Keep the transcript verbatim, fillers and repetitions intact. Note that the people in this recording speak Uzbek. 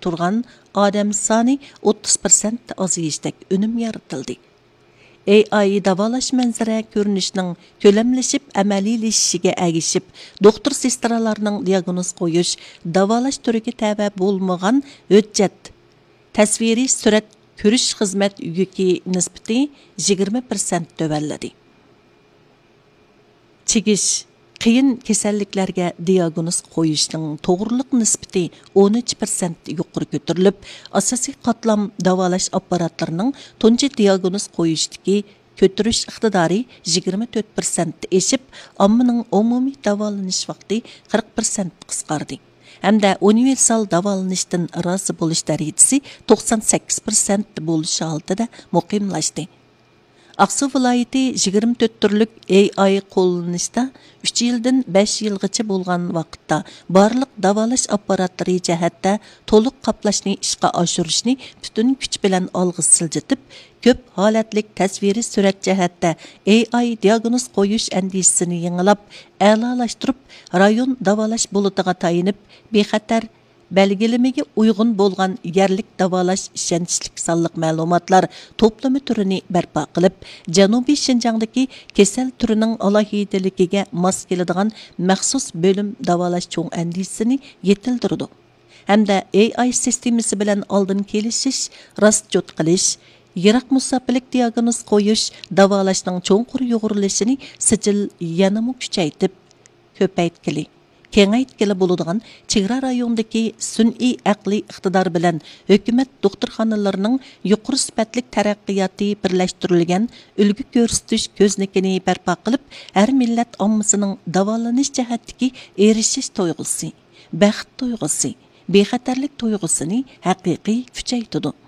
turgan odam soni o'ttiz prosent azayishdek unum yaratildi. A I davalash manzara ko'rinishining ko'lamlashib amaliylashishiga agishib, doktor sestralarning diagnoz qo'yish, davalash turiga tava bo'lmagan hujjat, tasviriy surat ko'rish xizmat yuki nisbati yigirma prosent tövalladi. Chigish qiyin kasalliklarga diagnoz qo'yishning to'g'riliq nisbati o'n uch prosent yuqori ko'tarilib, asosiy qatlam davolash apparatlarining tunji diagnoz qo'yishdagi ko'tirish iqtidori yigirma to'rt prosent eshib, ommaning umumiy davolanish vaqti qirq prosent qisqardi. Hamda universal davolanishdan rozi bo'lish darajasi to'qson sakkiz prosent bo'lish holatida muqimlashdi. Aqsu viloyati yigirma to'rt turlik A I qo'llanishda uch yildan besh yilgacha bo'lgan vaqtda barliq davolash apparatlari jihatda to'liq qaplashni ishga oshirishni butun kuch bilan olg'a siljitib, ko'p holatlik tasviriy surat jihatda A I diagnoz qo'yish andisini yangilab, a'lolashtirib, rayon davolash bo'litiga tayinib, bexatar belgilimiga uygun bo'lgan yerlik davolash ishonchlik sonliq ma'lumotlar to'plami turini barpo qilib, Janubiy Shinjongdagi kasal turining alohidaligiga mos keladigan maxsus bo'lim davolash cho'ng andisini yetildirdi. Hamda A I sistemasi bilan oldin kelishish, rostjot qilish, yiroq musofirlik diagnoz qo'yish, davolashning cho'nqur yo'g'rilishini sijil yanama kuchaytib, ko'paytkili kengaytkili bo'ladigan chegara rayondagi sun'iy aqliy iqtidor bilan hukumat doktorxonalarining yuqori sifatli taraqqiyoti birlashtirilgan ulgu ko'rsatish ko'znikini barpo qilib, har millat ommasining davolanish jihatdagi erishish tuyg'usi, baxt tuyg'usi, bexatarlik tuyg'usini haqiqiy kuchaytirdi.